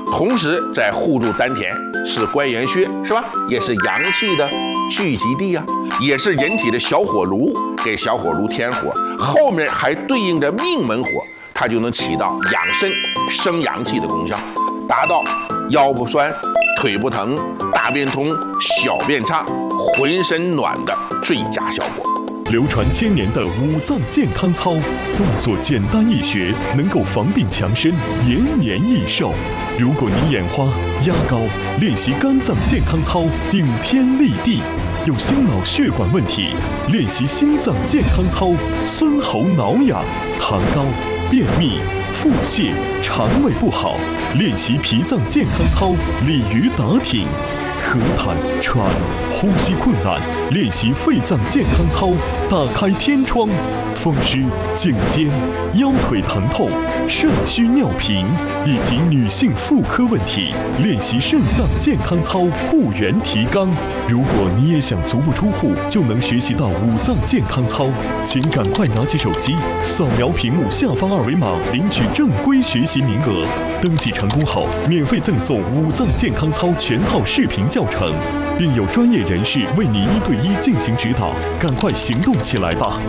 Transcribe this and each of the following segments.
同时在护住丹田，是关元穴，是吧？也是阳气的聚集地啊，也是人体的小火炉，给小火炉添火。后面还对应着命门火，它就能起到养肾、生阳气的功效，达到腰不酸、腿不疼、大便通、小便畅、浑身暖的最佳效果。 流传1000年的五脏健康操，动作简单易学，能够防病强身、延年益寿。如果你眼花、压高，练习肝脏健康操，顶天立地；有心脑血管问题，练习心脏健康操，孙喉挠痒；痰高、便秘、腹泻、肠胃不好，练习脾脏健康操，鲤鱼打挺；咳痰、喘、呼吸困难，练习肺脏健康操，打开天窗；风湿、颈肩、腰腿疼痛、肾虚尿频以及女性妇科问题，练习肾脏健康操，护元提肛。如果你也想足不出户就能学习到五脏健康操，请赶快拿起手机，扫描屏幕下方2维码，领取正规学习名额。登记成功后，免费赠送五脏健康操全套视频教程，并有专业人士为你1对1进行指导。赶快行动起来吧！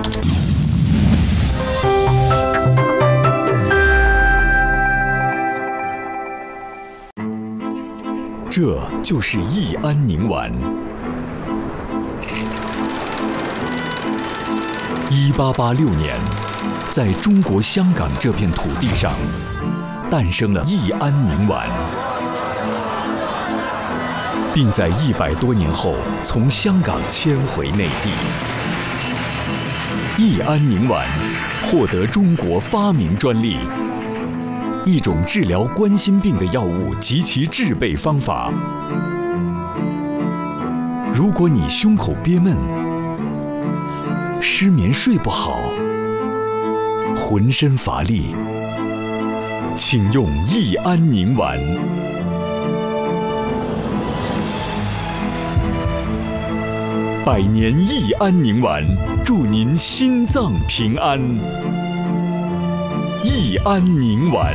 这就是益安宁丸。1886年，在中国香港这片土地上，诞生了益安宁丸，并在100多年后从香港迁回内地。益安宁丸获得中国发明专利。一种治疗冠心病的药物及其制备方法。如果你胸口憋闷、失眠睡不好、浑身乏力，请用益安宁丸。100年益安宁丸，祝您心脏平安。益安宁丸。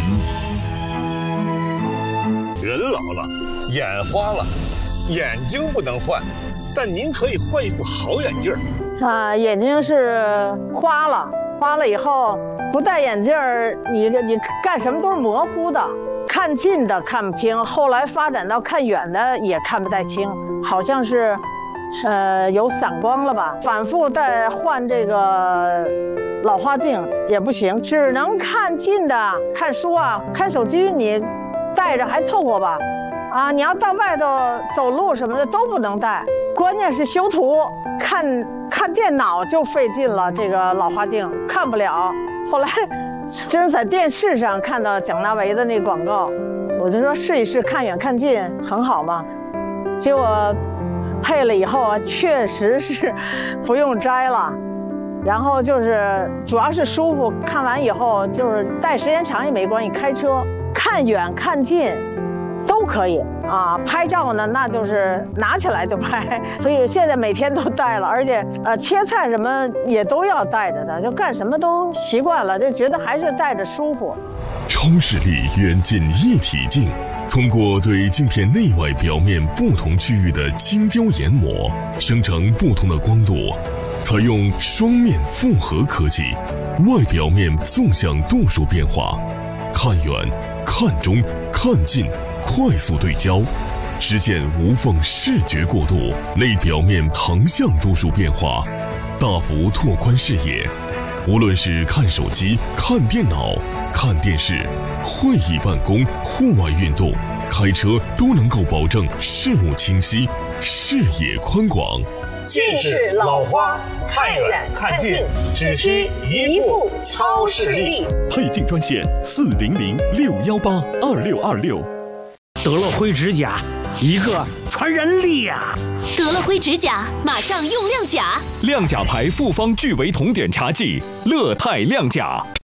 人老了，眼花了，眼睛不能换，但您可以换一副好眼镜儿。 眼睛是花了以后不戴眼镜儿，你干什么都是模糊的，看近的看不清，后来发展到看远的也看不太清，好像是有散光了吧？反复再换这个老花镜也不行，只能看近的，看书啊，看手机你带着还凑合吧，啊，你要到外头走路什么的都不能带。关键是修图，看电脑就费劲了，这个老花镜看不了。后来真是在电视上看到蒋大为的那广告，我就说试一试，看远看近很好嘛。结果配了以后啊，确实是不用摘了。然后就是主要是舒服，看完以后就是戴时间长也没关系，开车看远看近都可以啊。拍照呢，那就是拿起来就拍，所以现在每天都戴了，而且切菜什么也都要带着的，就干什么都习惯了，就觉得还是戴着舒服。 超视力远近一体镜，通过对镜片内外表面不同区域的精雕研磨，生成不同的光度。采用双面复合科技，外表面纵向度数变化，看远、看中、看近，快速对焦，实现无缝视觉过渡；内表面横向度数变化，大幅拓宽视野。无论是看手机、看电脑、看电视、会议办公、户外运动、开车，都能够保证视物清晰、视野宽广。 近视老花，看远看近，只需一副超视力。 配镜专线400-618-2626。 得了灰指甲，一个传染力呀！ 得了灰指甲，马上用亮甲。 亮甲牌复方聚维酮碘茶剂，乐泰亮甲。